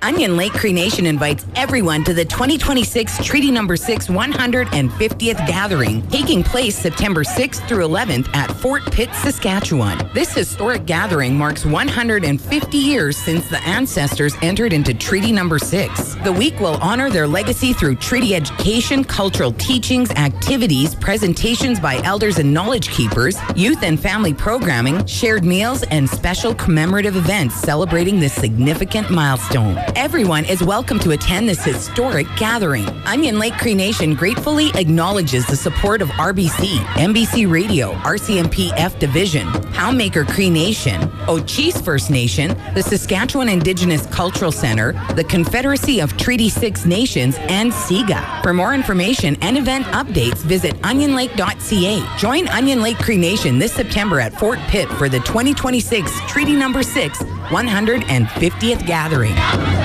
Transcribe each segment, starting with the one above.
Onion Lake Cree Nation invites everyone to the 2026 Treaty Number 6 150th Gathering, taking place September 6th through 11th at Fort Pitt, Saskatchewan. This historic gathering marks 150 years since the ancestors entered into Treaty Number 6. The week will honor their legacy through treaty education, cultural teachings, activities, presentations by elders and knowledge keepers, youth and family programming, shared meals, and special commemorative events celebrating this significant milestone. Everyone is welcome to attend this historic gathering. Onion Lake Cree Nation gratefully acknowledges the support of RBC, NBC Radio, RCMP F Division, Howmaker Cree Nation, Ochese First Nation, the Saskatchewan Indigenous Cultural Center, the Confederacy of Treaty 6 Nations, and SIGA. For more information and event updates, visit onionlake.ca. Join Onion Lake Cree Nation this September at Fort Pitt for the 2026 Treaty Number 6 150th Gathering.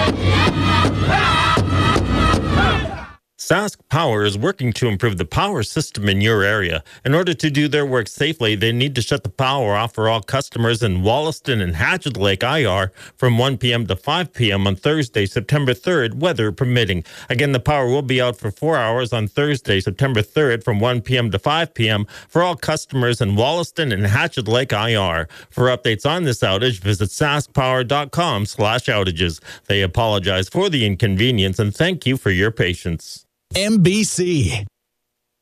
Sask Power is working to improve the power system in your area. In order to do their work safely, they need to shut the power off for all customers in Wollaston and Hatchet Lake IR from 1 p.m. to 5 p.m. on Thursday, September 3rd, weather permitting. Again, the power will be out for 4 hours on Thursday, September 3rd from 1 p.m. to 5 p.m. for all customers in Wollaston and Hatchet Lake IR. For updates on this outage, visit saskpower.com/outages. They apologize for the inconvenience and thank you for your patience. MBC.